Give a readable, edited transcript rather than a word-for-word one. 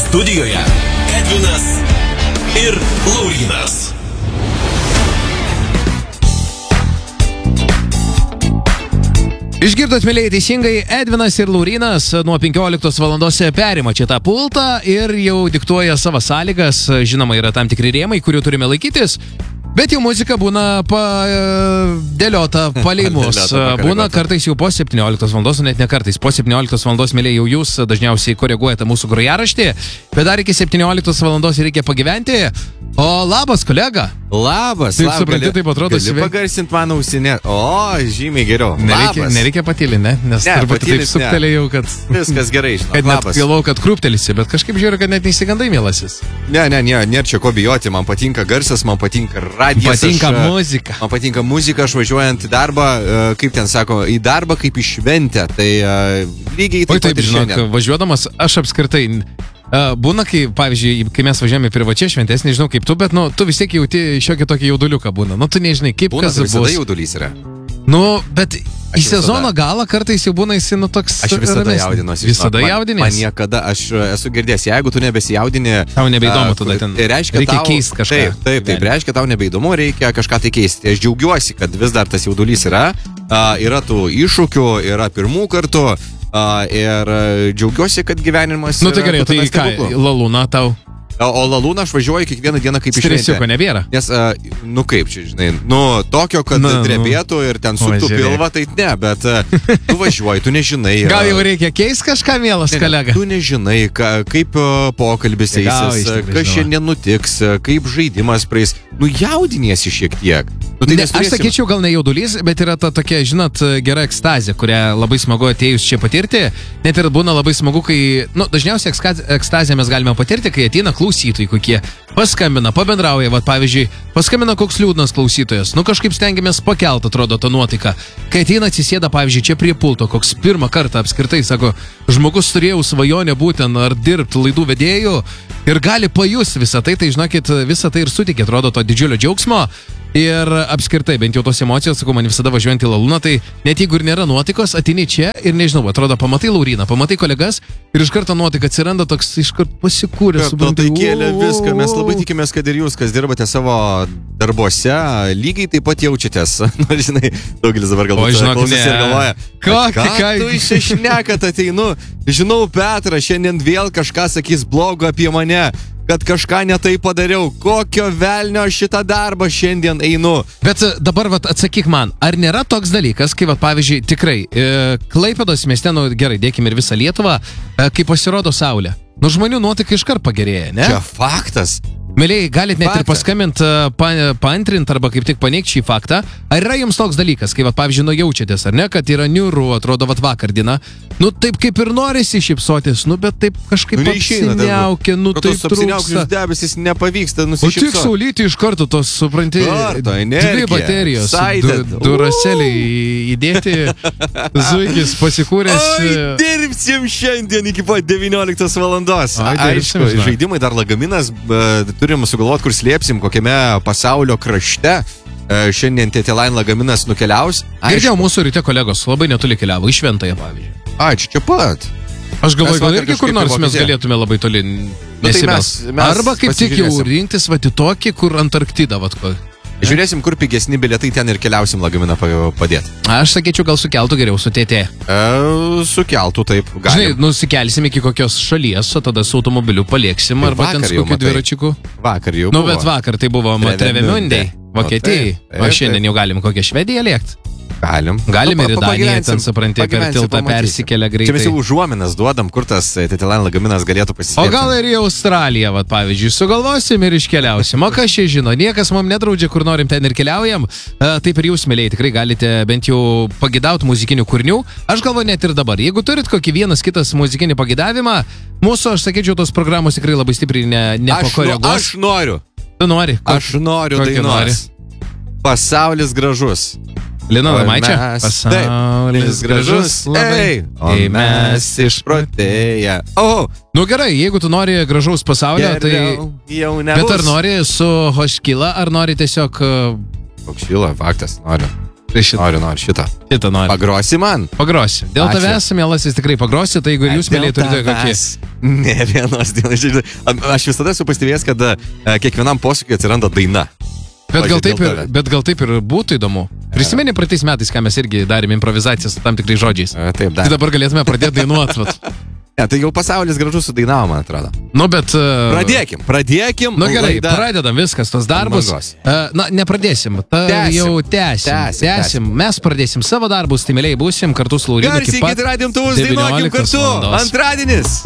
Studijoje Edvinas ir Laurynas. Išgirdot, mėlyje, teisingai, Edvinas ir Laurynas nuo 15 valandos perima čia tą pultą ir jau diktuoja savo sąlygas. Žinoma, yra tam tikri rėmai, kurių turime laikytis. Bet jau muzika būna padėliota palei mus. Būna kartais jau po 17 valandos, net ne kartais. Po 17 valandos, mėlyje, jau jūs dažniausiai koreguojate mūsų grojaraštį. Bet dar iki 17 valandos reikia pagyventi. O labas, kolega. Labas. Taip, supranti, taip atrodo. Gali pagarsinti mano ausinę. O, žymiai geriau. Nereikia patylinti, ne? Nes turbūt taip suptelėjau, kad... Viskas gerai, žinau. Kad net galvau, kad krūptelisi, bet kažkaip žiūriu, kad net neįsigandai, mielasis. Ne, nėra čia ko bijoti. Man patinka garsas, man patinka radijas. Patinka muzika. Man patinka muzika, aš važiuojant į darbą, kaip ten sako, į darbą kaip į šventę. Tai lygiai taip pat ir šiandien. Važiuodamas, aš apskritai... Būna, kai, pavyzdžiui, kai mes važiuojame privačiai šventės, nežinau kaip tu, bet, tu vis tiek jauti šiokį tokį jauduliuką būna. Tu nežinai, kaip būna, kas bus. Visada jaudulys yra. Bet į sezono galą kartais jau būna jis, toks... Aš visada jaudinuosi. Visada jaudinės? Man niekada, aš esu girdėjęs, jeigu tu nebesijaudini... Tau nebeįdomu tada ten. Reikia keisti kažką. Taip, reiškia, tau nebeįdomu, reikia kažką tai keisti. Aš džiaugiuosi, kad vis dar tas jaudulys yra. Yra tų iššūkių, yra pirmų kartų. Ir džiaugiuosi, kad gyvenimas... Tai gerai, tai ką, Lalūna tau? O Lalūną aš važiuoju kiekvieną dieną kaip iš šventę. Stresiuko nebėra? Nes, kaip čia, žinai, tokio, kad drebėtų ir ten suktų pilvą, tai ne, bet tu važiuoji, tu nežinai. Gal jau reikia keisti kažką, mielas kolega? Tu nežinai, kaip pokalbis eisis, kas šiandien nutiks, kaip žaidimas praeis. Jaudiniesi šiek tiek. Aš sakyčiau, gal ne jaudulys, bet yra ta tokia, žinot, gera ekstazė, kurią labai smagu atėjus čia patirti. Net ir būna labai smagu, kai, dažniausiai ekstazę mes galime patirti, kai ateina klausytojai kokie, paskambina, pabendrauja, pavyzdžiui, paskambina koks liūdnas klausytojas, kažkaip stengiamės pakelt, atrodo, tą nuotaiką. Kai ateina atsisėda, pavyzdžiui, čia prie pulto, koks pirmą kartą apskritai, sako, žmogus turėjau svajonę būtent ar dirbti laidų vedėjų ir gali pajusti visą tai, žinokit, visą tai ir sutikė, atrodo, to didžiulio džiaugsmo. Ir apskritai, bent jau tos emocijos, sakau, man visada važiuojant į Lalūną, tai net jeigu ir nėra nuotaikos, ateini čia ir nežinau, atrodo, pamatai Lauryną, pamatai kolegas ir iš karto nuotaika atsiranda toks iškart pasikūręs. Tai kėlė viską, mes labai tikimės, kad ir jūs, kas dirbate savo darbuose, lygiai taip pat jaučiatės. Žinai, daugelis dabar galbūt klausosi ir galvoja, ką tu iššnekat ateinu, žinau, Petra, šiandien vėl kažką sakys blogo apie mane. Kad kažką netai padariau, kokio velnio šitą darbą šiandien einu. Bet dabar atsakyk man, ar nėra toks dalykas, kai pavyzdžiui, tikrai, Klaipėdos mieste, gerai, dėkime ir visą Lietuvą, kai pasirodo saulė. Žmonių nuotaika iškart pagerėja, ne? Čia faktas. Mėlyje, galite net ir paskambinti, paantrinti arba kaip tik paneigti šį faktą. Ar yra jums toks dalykas, kai, pavyzdžiui, jaučiatės, ar ne, kad yra niūru, atrodo, vakar diena, taip kaip ir norisi šypsotis, bet taip kažkaip apsiniaukia, tai trūksta. Debesis nepavyksta nusišypsoti. O tik saulytį iš karto tos, supranti, dvi baterijos, du raseliai įdėti, zuikis pasikūręs. Dirbsim šiandien iki pat 19 valandos. Aišku, žaidimai dar lagaminas, turim sugalvoti, kur slėpsim, kokiame pasaulio krašte. Šiandien T-Line lagaminas nukeliaus. Girdėjau, mūsų ryte kolegos labai netoli keliavo, į Šventąją, pavyzdžiui. Čia pat. Aš galvoju, gal irgi kur nors mes galėtume labai toli nesibels. Arba kaip tik jau rinktis tokį, kur Antarktida, Žiūrėsim, kur pigesni bilietai, ten ir keliausim lagaminą padėti. Aš sakyčiau, gal sukeltų geriau su TT. Sukeltų, taip. Galim. Žinai, nusikelsim iki kokios šalies, o tada su automobiliu palieksim, arba ten su kokiu dviračiuku. Vakar jau buvo. Bet vakar tai buvo Trevemundai, Vokietijai. O šiandien jau galim kokią Švediją lėkti. Galim ir į Daniją, ten supranti, per tiltą persikelia greitai. Čia mes jau užuominas duodam, kur tas T-Line lagaminas galėtų pasislėpti. O gal ir į Australiją, pavyzdžiui, sugalvosim ir iškeliausim. O kas čia žino, niekas mums nedraudžia, kur norim ten ir keliaujam. Taip ir jūs, mėlyje, tikrai galite bent jau pagidauti muzikinių kūrinių. Aš galvoju net ir dabar, jeigu turit kokį vienas kitas muzikinį pagidavimą, mūsų, aš sakyčiau, tos programos tikrai labai stipriai nepakoreguos. Aš noriu. Tu nori? Aš noriu dainos. Pasaulis gražus. Lina Lamaičia. Pasaulis gražus, labai, o mes išprotėję. Gerai, jeigu tu nori gražaus pasaulio, tai... Bet ar nori su Hoškila, ar nori tiesiog... Hoškila, faktas, noriu. Tai šitą. Noriu šitą. Šitą noriu. Pagrosi man? Pagrosiu. Dėl tavęs, mielasis, tikrai pagrosiu, tai jeigu jūs, mėlyje, turite kokį... Ne vienos dienos. Aš visada esu pastebėjęs, kad kiekvienam posūkiui atsiranda daina. Bet gal taip ir būtų įdomu. Prisimeni praeitais metais, ką mes irgi darėm improvizaciją su tam tikrais žodžiais. Taip, tai dabar galėtume pradėti dainuoti. Ne, tai jau pasaulis gražus sudainavo, man atrodo. Nu, bet... Pradėkim. Nu gerai, pradedam viskas, tos darbus. Nepradėsim. Jau tęsim. Mes pradėsim savo darbus, tai mėliai būsim kartu su Laurynu. Garsiai, kad radėm tavus, dainuokim kartu. Antradienis.